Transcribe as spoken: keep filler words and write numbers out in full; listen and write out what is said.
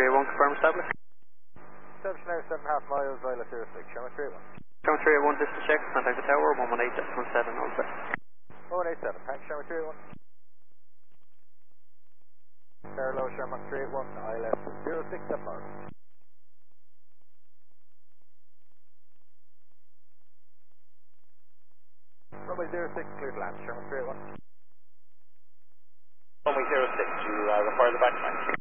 three eight one, confirm established. Reception now seven and a half miles, Isla zero six, Sherman three eight one. Sherman three eight one, distance check, contact the tower, one one eight one seven, all set. one eight seven, thanks Sherman three eight one. Carlo, Sherman three eight one, I L S zero six seven miles. Runway zero six, clear to land, Sherman three eight one. Runway zero six, you uh, require the back line.